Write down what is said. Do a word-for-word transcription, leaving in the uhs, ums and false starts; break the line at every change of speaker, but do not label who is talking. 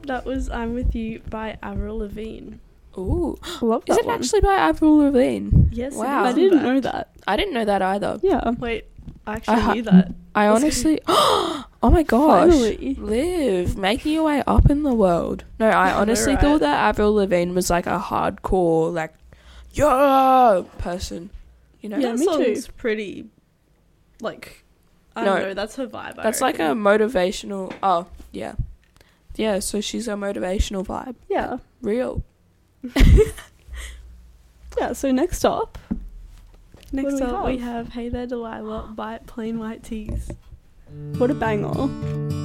that was I'm With You by Avril Lavigne.
Ooh.
I love that
Is it
one.
actually by Avril Lavigne?
Yes,
Wow.
it
I
is.
didn't
in
know
fact.
that.
I didn't know that either.
Yeah.
Wait, I actually
I ha-
knew that.
I
That's
honestly... Oh my gosh.
Finally.
Liv, making your way up in the world. No, I
know,
honestly
right?
thought that Avril Lavigne was like a hardcore, like, yo person. You know?
Yeah,
that
me too.
song's pretty, like, I
No,
don't know, that's her vibe. I
That's like a
reckon.
motivational... Oh, yeah. Yeah, so she's a motivational vibe.
Yeah.
Real.
Yeah, so next up.
Next
what do we
up, we
have?
have Hey There Delilah by Plain White Tees.
What a banger.